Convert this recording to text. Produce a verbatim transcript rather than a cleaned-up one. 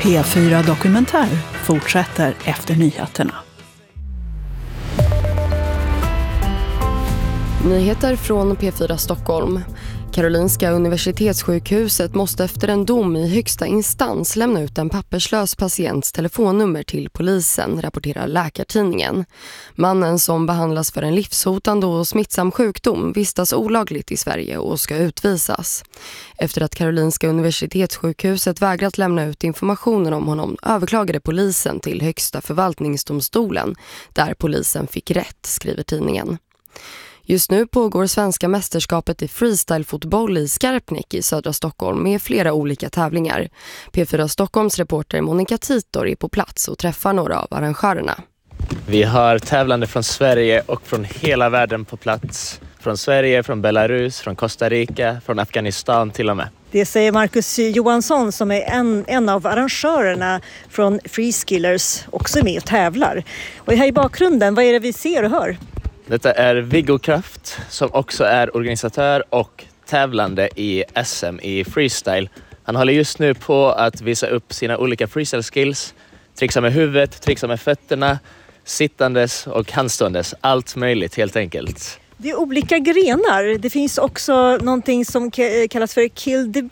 P fyra Dokumentär fortsätter efter nyheterna. Nyheter från P fyra Stockholm. Karolinska universitetssjukhuset måste efter en dom i högsta instans lämna ut en papperslös patients telefonnummer till polisen, rapporterar Läkartidningen. Mannen som behandlas för en livshotande och smittsam sjukdom vistas olagligt i Sverige och ska utvisas. Efter att Karolinska universitetssjukhuset vägrat lämna ut informationen om honom överklagade polisen till högsta förvaltningsdomstolen, där polisen fick rätt, skriver tidningen. Just nu pågår svenska mästerskapet i freestyle-fotboll i Skarpnäck i södra Stockholm med flera olika tävlingar. P fyra Stockholms reporter Monica Titor är på plats och träffar några av arrangörerna. Vi har tävlande från Sverige och från hela världen på plats. Från Sverige, från Belarus, från Costa Rica, från Afghanistan till och med. Det säger Marcus Johansson som är en, en av arrangörerna från Freeskillers, också med och tävlar. Och här i bakgrunden, vad är det vi ser och hör? Detta är Viggo Kraft som också är organisatör och tävlande i S M i freestyle. Han håller just nu på att visa upp sina olika freestyle skills. Trixa med huvudet, trixa med fötterna, sittandes och handståendes. Allt möjligt helt enkelt. Det är olika grenar. Det finns också någonting som kallas för Kill the